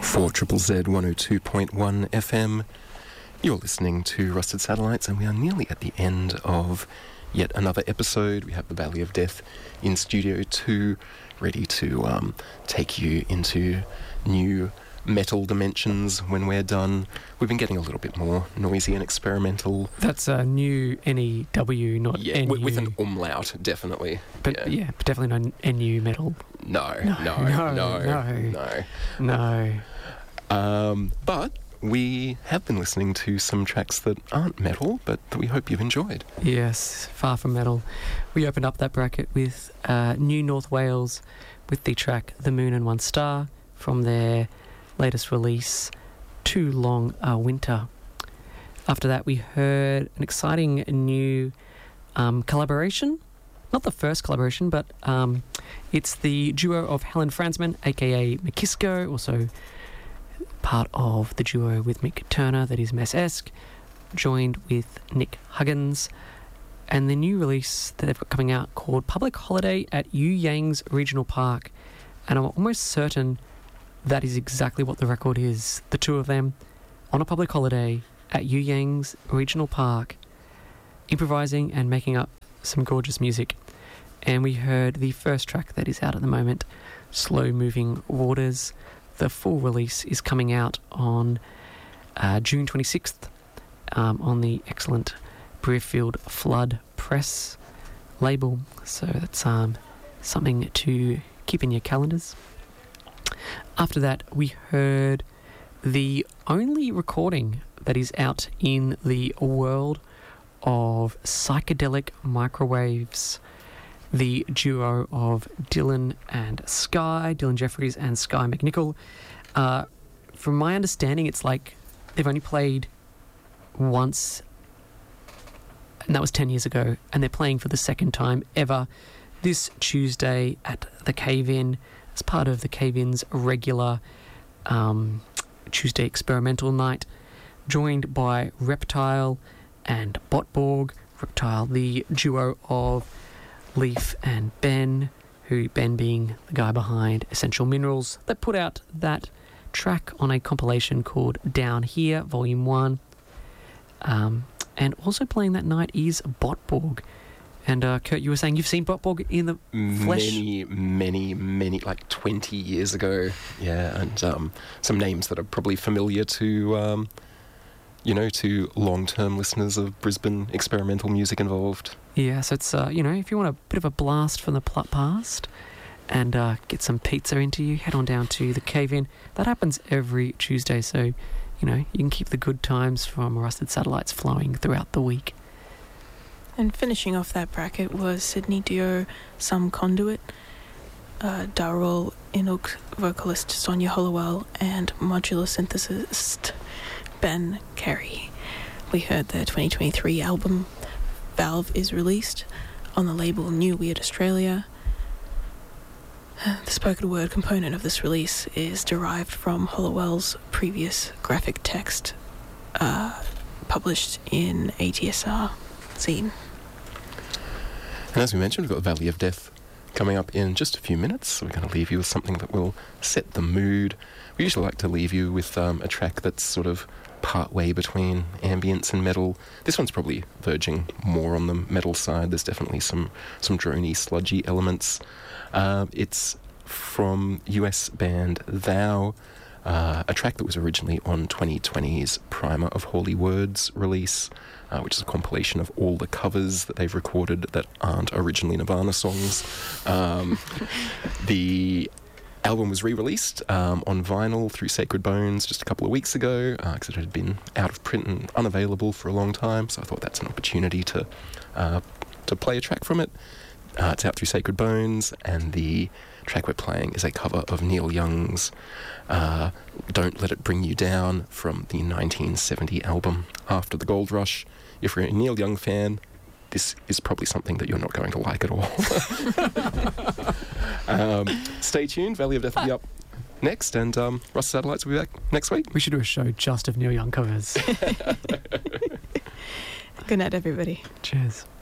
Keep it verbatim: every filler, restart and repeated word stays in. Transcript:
four Z Z Z one oh two point one F M. You're listening to Rusted Satellites, and we are nearly at the end of yet another episode. We have the Valley of Death in Studio two, ready to um, take you into new metal dimensions when we're done. We've been getting a little bit more noisy and experimental. That's a new N E W, not yeah, N U. With an umlaut, definitely. But yeah, yeah but definitely not N U metal. No, No, no, no, no, no. no. No. Um, but we have been listening to some tracks that aren't metal, but that we hope you've enjoyed. Yes, far from metal. We opened up that bracket with uh, New North Wales with the track The Moon and One Star from their latest release, Too Long a Winter. After that, we heard an exciting new um, collaboration. Not the first collaboration, but um, it's the duo of Helen Fransman, aka Makisco, also part of the duo with Mick Turner, that is Mess-esque, joined with Nick Huggins, and the new release that they've got coming out called Public Holiday at You Yang's Regional Park. And I'm almost certain that is exactly what the record is. The two of them on a public holiday at You Yang's Regional Park, improvising and making up some gorgeous music. And we heard the first track that is out at the moment, Slow Moving Waters. The full release is coming out on uh, June twenty-sixth um, on the excellent Brearfield Flood Press label. So that's um, something to keep in your calendars. After that, we heard the only recording that is out in the world of psychedelic microwaves. The duo of Dylan and Sky, Dylan Jeffries and Sky McNichol. Uh, from my understanding, it's like they've only played once, and that was ten years ago, and they're playing for the second time ever this Tuesday at the Cave-In as part of the Cave-In's regular um, Tuesday experimental night, joined by Reptile and Botborg. Reptile, the duo of Leaf and Ben, who Ben being the guy behind Essential Minerals, that put out that track on a compilation called Down Here, Volume one. Um, and also playing that night is Botborg. And uh, Kurt, you were saying you've seen Botborg in the flesh? Many, many, many, like twenty years ago. Yeah, and um, some names that are probably familiar to, um, you know, to long-term listeners of Brisbane experimental music involved. Yeah, so it's, uh, you know, if you want a bit of a blast from the pl- past and uh, get some pizza into you, head on down to the Cave-In. That happens every Tuesday, so, you know, you can keep the good times from Rusted Satellites flowing throughout the week. And finishing off that bracket was Sydney duo Some Conduit, uh, Darrell Inuk vocalist Sonia Hollowell, and modular synthesist Ben Carey. We heard their twenty twenty-three album Valve is released on the label New Weird Australia. The spoken word component of this release is derived from Hollowell's previous graphic text uh, published in A T S R zine. And as we mentioned, we've got the Valley of Death coming up in just a few minutes, so we're going to leave you with something that will set the mood. We usually like to leave you with um, a track that's sort of part-way between ambience and metal. This one's probably verging more on the metal side. There's definitely some, some drony, sludgy elements. Uh, it's from U S band Thou, uh, a track that was originally on twenty twenty's Primer of Holy Words release, uh, which is a compilation of all the covers that they've recorded that aren't originally Nirvana songs. Um, the album was re-released um, on vinyl through Sacred Bones just a couple of weeks ago, because uh, it had been out of print and unavailable for a long time, so I thought that's an opportunity to uh, to play a track from it. Uh, it's out through Sacred Bones, and the track we're playing is a cover of Neil Young's uh, Don't Let It Bring You Down from the nineteen seventy album After the Gold Rush. If you're a Neil Young fan, this is probably something that you're not going to like at all. um, stay tuned, Valley of Death will be up next, and um, Rusted Satellites will be back next week. We should do a show just of Neil Young covers. Good night, everybody. Cheers.